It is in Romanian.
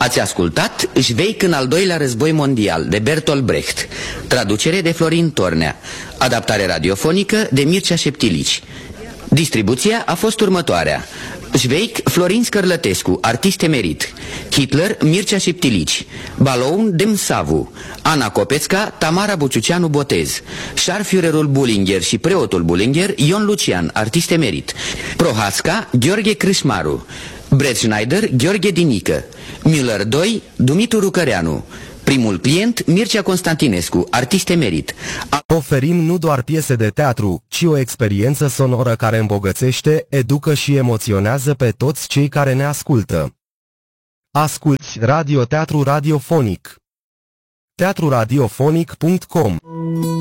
Ați ascultat Șveic în al doilea război mondial de Bertolt Brecht, traducere de Florin Tornea, adaptare radiofonică de Mircea Șeptilici. Distribuția a fost următoarea: Șveic, Florin Scărlătescu, artist emerit; Hitler, Mircea Șeptilici; Baloun, Dem Savu; Ana Copețca, Tamara Buciuceanu Botez; Scharführerul Bullinger și preotul Bullinger, Ion Lucian, artist emerit; Prohaska, Gheorghe Crâșmaru; Brett Schneider, Gheorghe Dinică; Müller 2, Dumitru Rucăreanu; primul client, Mircea Constantinescu, artist emerit. Oferim nu doar piese de teatru, ci o experiență sonoră care îmbogățește, educă și emoționează pe toți cei care ne ascultă. Asculți radioteatru radiofonic. teatruradiofonic.com